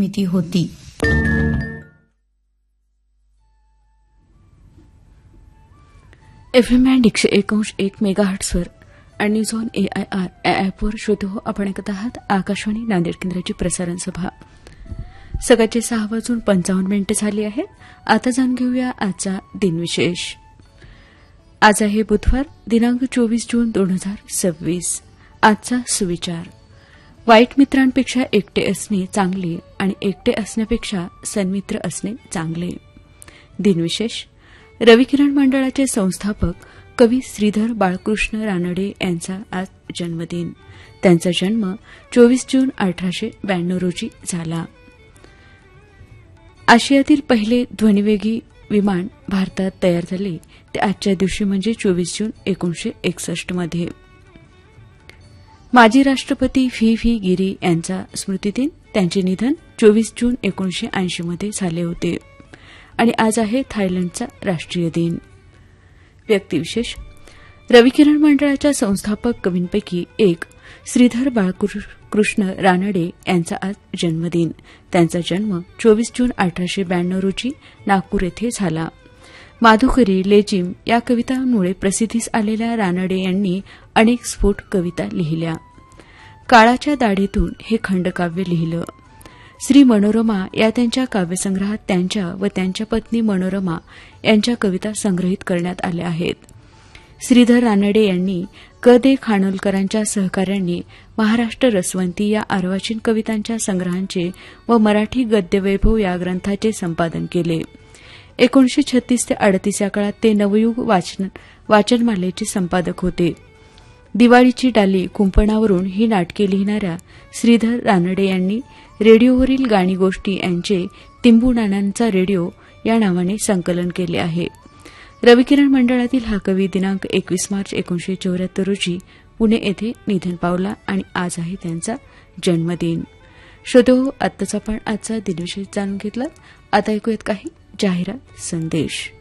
निर्मिती होती. FM band 101.1 मेगाहर्ट्झवर आणि न्यूज ऑन AIR या ॲपवर श्रोतो आपण ऐकत आहात आकाशवाणी नांदेड केंद्राची प्रसारण सभा. सकाळचे 6:55 झाली आहेत. आता जाणून घेऊया आजचा दिनविशेष. आज आहे बुधवार दिनांक 24 जून 2026. आजचा सुविचार: वाईट मित्रांपेक्षा एकटे असणे चांगले आणि एकटे असण्यापेक्षा सन्मित्र असणे चांगले. दिनविशेष: रविकिरण मंडळाचे संस्थापक कवी श्रीधर बाळकृष्ण रानडे यांचा आज जन्मदिन. त्यांचा जन्म 24 जून 1892 रोजी झाला. आशियातील पहिले ध्वनिवेगी विमान भारतात तयार झाले ते आजच्या दिवशी म्हणजे 24 जून 1961 मध्ये. माजी राष्ट्रपती व्ही गिरी यांचा स्मृतिदिन. त्यांचे निधन 24 जून 1980 मध्ये झाले होते. आणि आज आहे थायलंडचा राष्ट्रीय दिन. व्यक्तिविशेष: रविकिरण मंडळाच्या संस्थापक कवींपैकी एक श्रीधर बाळकृष्ण रानडे यांचा आज जन्मदिन. त्यांचा जन्म 24 जून 1892 रोजी नागपूर येथे झाला. माधुकरी, लेझिम या कवितांमुळे प्रसिद्धीस आलेल्या रानडे यांनी अनेक स्फोट कविता लिहिल्या. काळाच्या दाढेतून हे खंडकाव्य लिहिलं. श्री मनोरमा या त्यांच्या काव्यसंग्रहात त्यांच्या व त्यांच्या पत्नी मनोरमा यांच्या कविता संग्रहित करण्यात आल्या आहेत. श्रीधर रानडे यांनी क. दे. खानोलकरांच्या सहकार्याने महाराष्ट्र रसवंती या अर्वाचीन कवितांच्या संग्रहांचे व मराठी गद्यवैभव या ग्रंथाचे संपादन केले. 1936 ते 38 या काळात ते नवयुग वाचनमालेचे संपादक होते. दिवाळीची डाली, कुंपणावरून ही नाटके लिहिणाऱ्या श्रीधर रानडे यांनी रेडिओवरील गाणी गोष्टी यांचे तिंबुनानांचा रेडिओ या नावाने संकलन केले आहे. रविकिरण मंडळातील हा कवी दिनांक 21 मार्च 1974 रोजी पुणे येथे निधन पावला आणि आज आहे त्यांचा जन्मदिन. श्रोतो, आत्ताच आपण आजचा दिनविशेष जाणून घेतला. आता ऐकूयात काही जाहिरात संदेश.